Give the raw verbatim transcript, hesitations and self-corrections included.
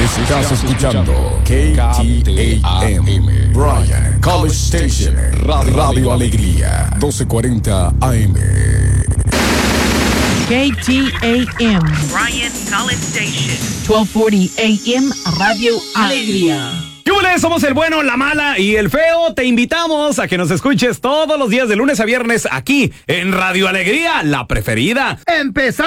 Estás escuchando K T A M, Bryan College Station, Radio, Radio Alegría, doce cuarenta A M. K T A M, Bryan College Station, doce cuarenta A M, Radio Alegría. ¡Yúbales! Somos el bueno, la mala y el feo. Te invitamos a que nos escuches todos los días de lunes a viernes aquí en Radio Alegría, la preferida. Empezamos.